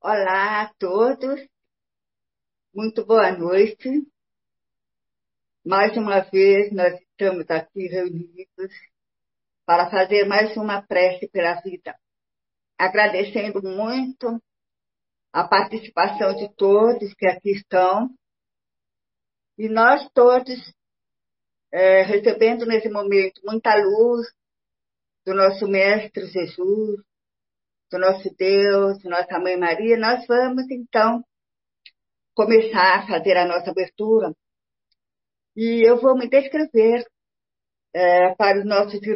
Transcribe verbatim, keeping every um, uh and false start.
Olá a todos, muito boa noite. Mais uma vez nós estamos aqui reunidos para fazer mais uma prece pela vida, agradecendo muito a participação de todos que aqui estão e nós todos é, recebendo nesse momento muita luz do nosso Mestre Jesus, do nosso Deus, de nossa Mãe Maria. Nós vamos então começar a fazer a nossa abertura e eu vou me descrever é, para os nossos